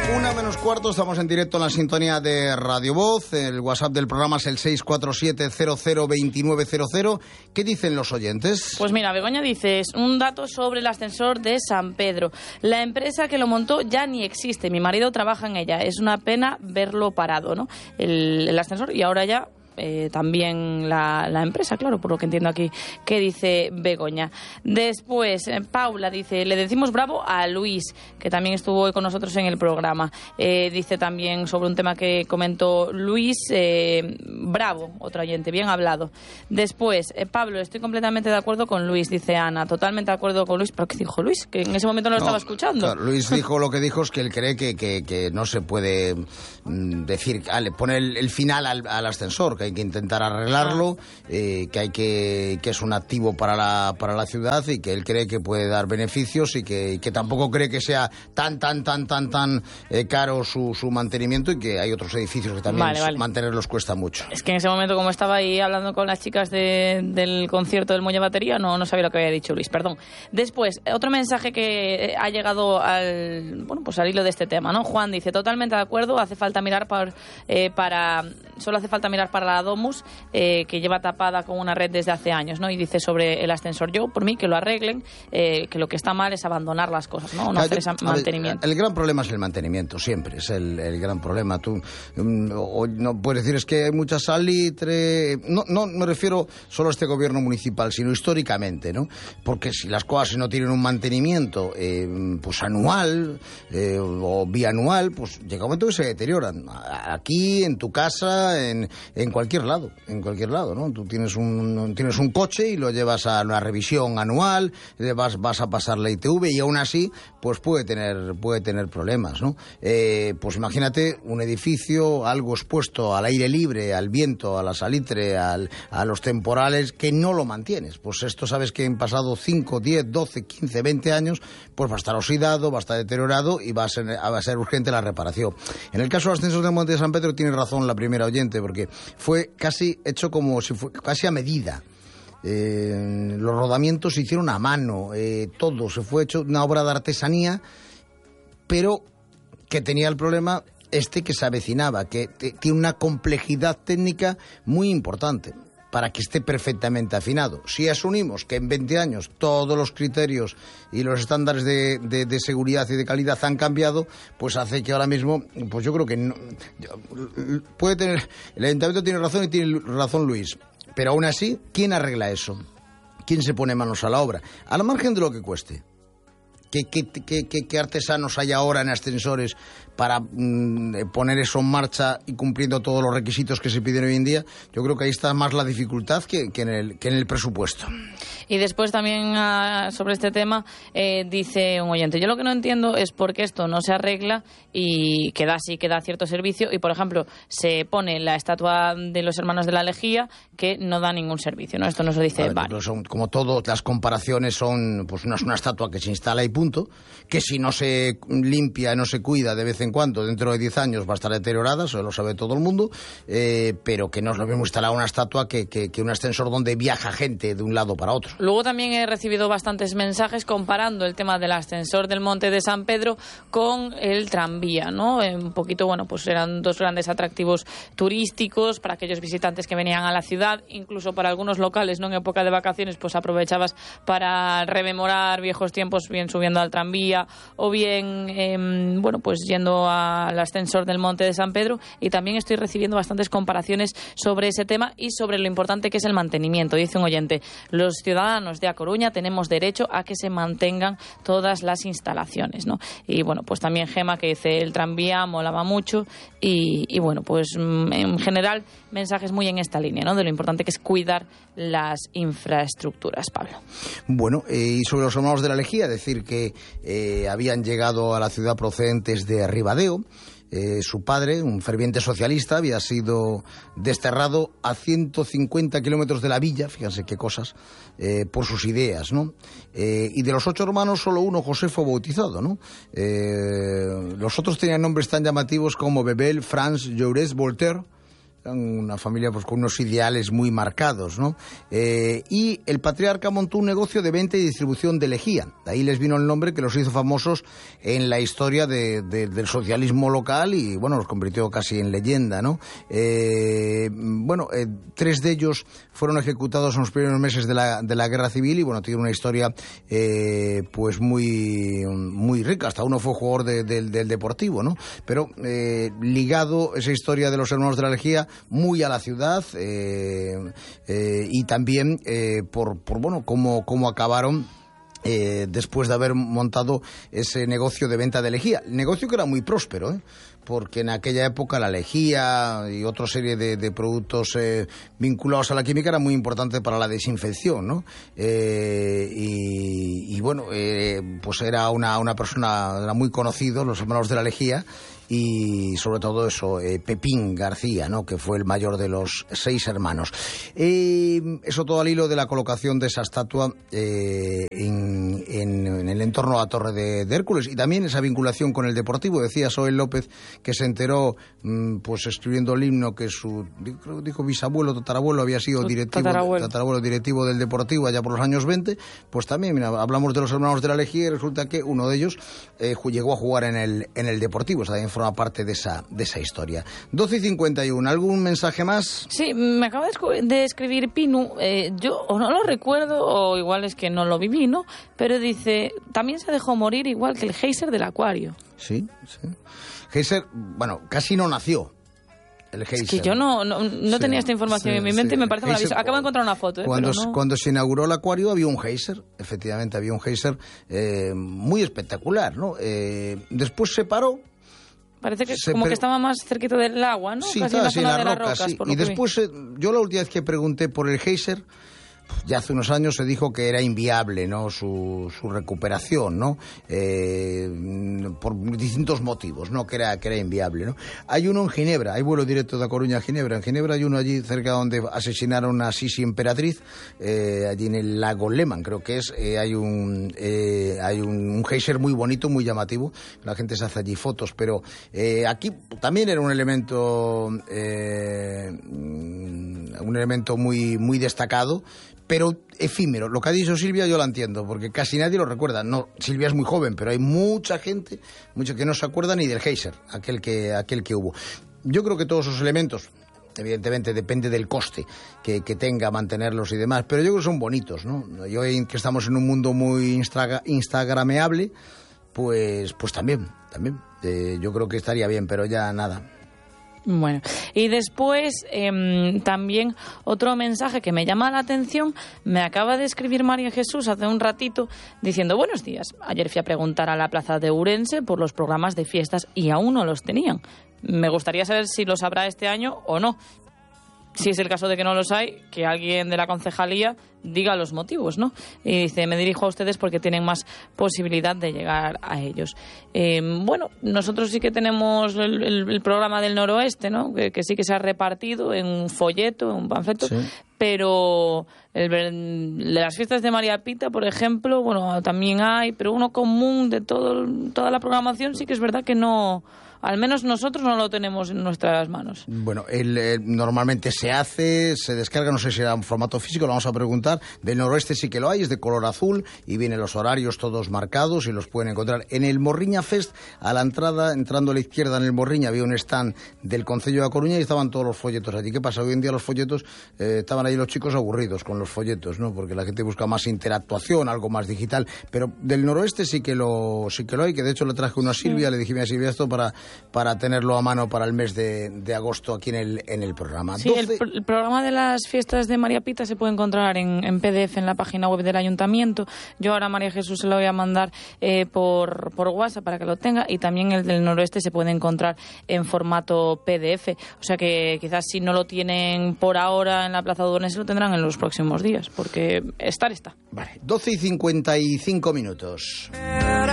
1:15, estamos en directo en la sintonía de Radio Voz. El WhatsApp del programa es el 647-002900. ¿Qué dicen los oyentes? Pues mira, Begoña dice, es un dato sobre el ascensor de San Pedro. La empresa que lo montó ya ni existe. Mi marido trabaja en ella. Es una pena verlo parado, ¿no? El ascensor, y ahora ya también la empresa, claro, por lo que entiendo aquí que dice Begoña. Después, Paula dice, le decimos bravo a Luis, que también estuvo hoy con nosotros en el programa. Dice también sobre un tema que comentó Luis, bravo, otro oyente, bien hablado. Después, Pablo, estoy completamente de acuerdo con Luis, dice Ana, totalmente de acuerdo con Luis. ¿Pero qué dijo Luis? Que en ese momento no lo estaba escuchando. Claro, Luis dijo lo que dijo, es que él cree que no se puede decir, le pone el final al ascensor, que hay que intentar arreglarlo, que es un activo para la ciudad, y que él cree que puede dar beneficios, y que tampoco cree que sea tan caro su mantenimiento, y que hay otros edificios que también mantenerlos cuesta mucho. Es que en ese momento, como estaba ahí hablando con las chicas del concierto del Muelle Batería, no sabía lo que había dicho Luis, perdón. Después, otro mensaje que ha llegado al hilo de este tema, ¿no? Juan dice, totalmente de acuerdo, hace falta mirar solo hace falta mirar para la Domus, que lleva tapada con una red desde hace años, ¿no? Y dice sobre el ascensor, yo por mí que lo arreglen, que lo que está mal es abandonar las cosas, ¿no? No hacer ese mantenimiento. El gran problema es el mantenimiento, siempre es el gran problema. Tú no puedes decir, es que hay mucha salitre. No me refiero solo a este gobierno municipal, sino históricamente, ¿no? Porque si las cosas no tienen un mantenimiento pues anual o bianual, pues llega un momento que se deterioran. Aquí, en tu casa, en cualquier lado, ¿no? Tú tienes un coche y lo llevas a una revisión anual, vas a pasar la ITV, y aún así pues puede tener problemas, ¿no? Pues imagínate un edificio, algo expuesto al aire libre, al viento, a la salitre, a los temporales, que no lo mantienes. Pues esto sabes que en pasado 5, 10, 12, 15, 20 años pues va a estar oxidado, va a estar deteriorado, y va a ser urgente la reparación. En el caso del ascensor del Monte de San Pedro tiene razón la primera oyente, porque fue casi hecho como si fue casi a medida. Los rodamientos se hicieron a mano, todo se fue hecho una obra de artesanía, pero que tenía el problema que se avecinaba, que tiene una complejidad técnica muy importante para que esté perfectamente afinado. Si asumimos que en 20 años todos los criterios y los estándares de seguridad y de calidad han cambiado, pues hace que ahora mismo, pues yo creo que el Ayuntamiento tiene razón, y tiene razón Luis, pero aún así, ¿quién arregla eso? ¿Quién se pone manos a la obra? A la margen de lo que cueste. ¿Qué artesanos hay ahora en ascensores para poner eso en marcha y cumpliendo todos los requisitos que se piden hoy en día? Yo creo que ahí está más la dificultad que en el presupuesto. Y después también sobre este tema dice un oyente, yo lo que no entiendo es por qué esto no se arregla y que da cierto servicio, y por ejemplo se pone la estatua de los hermanos de la Lejía, que no da ningún servicio, ¿no? Esto nos lo dice Bari. Como todo, las comparaciones son, pues no es una estatua que se instala y punto, que si no se limpia, no se cuida de vez en cuando, dentro de 10 años va a estar deteriorada, eso lo sabe todo el mundo, pero que no es lo mismo instalar una estatua que un ascensor donde viaja gente de un lado para otro. Luego también he recibido bastantes mensajes comparando el tema del ascensor del Monte de San Pedro con el tranvía, ¿no? Un poquito, pues eran dos grandes atractivos turísticos para aquellos visitantes que venían a la ciudad, incluso para algunos locales, ¿no? En época de vacaciones, pues aprovechabas para rememorar viejos tiempos, bien subiendo al tranvía o bien, pues yendo al ascensor del Monte de San Pedro. Y también estoy recibiendo bastantes comparaciones sobre ese tema y sobre lo importante que es el mantenimiento. Dice un oyente, los ciudadanos de A Coruña tenemos derecho a que se mantengan todas las instalaciones, ¿no? Y pues también Gema, que dice el tranvía molaba mucho, y pues en general mensajes muy en esta línea, ¿no? De lo importante que es cuidar las infraestructuras, Pablo. Bueno, y sobre los hermanos de la Lejía, decir que habían llegado a la ciudad procedentes de Ribadeo. Su padre, un ferviente socialista, había sido desterrado a 150 kilómetros de la villa, fíjense qué cosas, por sus ideas, ¿no? Y de los 8 hermanos, solo uno, José, fue bautizado, ¿no? Los otros tenían nombres tan llamativos como Bebel, Franz, Jaurès, Voltaire. una familia pues con unos ideales muy marcados, ¿no? Y el patriarca montó un negocio de venta y distribución de lejía. De ahí les vino el nombre que los hizo famosos en la historia del socialismo local y, bueno, los convirtió casi en leyenda, ¿no? 3 de ellos fueron ejecutados en los primeros meses de la Guerra Civil y, bueno, tiene una historia pues muy, muy rica. Hasta uno fue jugador del Deportivo, ¿no? Pero ligado esa historia de los hermanos de la lejía muy a la ciudad y también por cómo acabaron después de haber montado ese negocio de venta de lejía. El negocio que era muy próspero, porque en aquella época la lejía y otra serie de productos vinculados a la química era muy importante para la desinfección, ¿no? Pues era una persona, era muy conocido, los hermanos de la lejía, y sobre todo eso, Pepín García, ¿no?, que fue el mayor de los 6 hermanos. Eso todo al hilo de la colocación de esa estatua en el entorno a la Torre de Hércules, y también esa vinculación con el Deportivo. Decía Soel López que se enteró pues escribiendo el himno que su dijo bisabuelo, tatarabuelo había sido tatarabuelo directivo del Deportivo allá por los años 20. Pues también, mira, hablamos de los hermanos de la lejía y resulta que uno de ellos llegó a jugar en el Deportivo. O sea, también forma parte de esa historia. 12:51, ¿algún mensaje más? Sí, me acaba de escribir Pinu, yo o no lo recuerdo o igual es que no lo viví, ¿no? Pero dice, también se dejó morir igual que el geyser del Acuario. Sí. Geyser, bueno, casi no nació. El geyser. Es que yo no tenía esta información en mi mente y me parece maravilloso. Acabo de encontrar una foto. Cuando se inauguró el acuario había un geyser, efectivamente había un geyser muy espectacular, ¿no? Después se paró. Parece que que estaba más cerquita del agua, ¿no? Sí, casi en la zona de las rocas, rocas. Sí. Y después, yo la última vez que pregunté por el geyser, ya hace unos años se dijo que era inviable, ¿no?, su recuperación, ¿no? Por distintos motivos, ¿no?, que era inviable, ¿no? Hay uno en Ginebra, hay vuelo directo de A Coruña a Ginebra. En Ginebra hay uno allí cerca donde asesinaron a Sisi Emperatriz, allí en el lago Lehmann, creo que es. Hay un geyser muy bonito, muy llamativo. La gente se hace allí fotos, pero aquí también era un elemento muy, muy destacado, pero efímero. Lo que ha dicho Silvia yo la entiendo, porque casi nadie lo recuerda. No, Silvia es muy joven, pero hay mucha gente que no se acuerda ni del geyser, aquel que hubo. Yo creo que todos esos elementos, evidentemente depende del coste que tenga mantenerlos y demás, pero yo creo que son bonitos, ¿no? Y hoy que estamos en un mundo muy instagrameable, pues también. Yo creo que estaría bien, pero ya nada. Bueno, y después también otro mensaje que me llama la atención, me acaba de escribir María Jesús hace un ratito diciendo: buenos días, ayer fui a preguntar a la plaza de Ourense por los programas de fiestas y aún no los tenían. Me gustaría saber si los habrá este año o no. Si es el caso de que no los hay, que alguien de la concejalía diga los motivos, ¿no? Y dice, me dirijo a ustedes porque tienen más posibilidad de llegar a ellos. Nosotros sí que tenemos el programa del Noroeste, ¿no? Que sí que se ha repartido en un folleto, en un panfleto, sí. Pero de las fiestas de María Pita, por ejemplo, bueno, también hay, pero uno común de toda la programación sí que es verdad que no... Al menos nosotros no lo tenemos en nuestras manos. Bueno, normalmente se descarga, no sé si será en formato físico, lo vamos a preguntar. Del Noroeste sí que lo hay, es de color azul y vienen los horarios todos marcados y los pueden encontrar. En el Morriña Fest, a la entrada, entrando a la izquierda en el Morriña, había un stand del Concello de A Coruña y estaban todos los folletos allí. ¿Qué pasa? Hoy en día los folletos, estaban ahí los chicos aburridos con los folletos, ¿no? Porque la gente busca más interactuación, algo más digital. Pero del Noroeste sí que lo hay, que de hecho le traje uno a Silvia, le dije, mira Silvia, esto para tenerlo a mano para el mes de agosto aquí en el programa. Sí, el programa de las fiestas de María Pita se puede encontrar en PDF en la página web del Ayuntamiento. Yo ahora a María Jesús se lo voy a mandar por WhatsApp para que lo tenga, y también el del Noroeste se puede encontrar en formato PDF. O sea que quizás si no lo tienen por ahora en la Plaza de Ourense lo tendrán en los próximos días, porque está. Vale, 12:55 minutos.